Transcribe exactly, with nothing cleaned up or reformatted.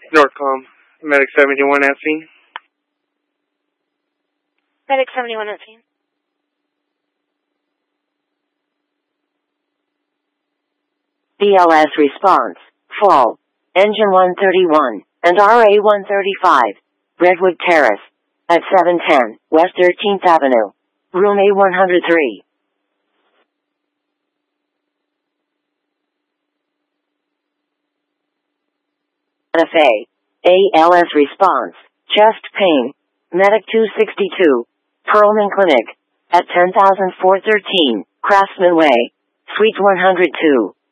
Northcom, Medic seventy-one at scene. Medic seventy-one at scene. B L S response, full. Engine one thirty-one, and R A one thirty-five, Redwood Terrace, at seven ten, West thirteenth Avenue, Room A one oh three. F A. A L S response, chest pain, Medic two sixty-two, Perlman Clinic, at ten thousand four hundred thirteen, Craftsman Way, Suite one oh two.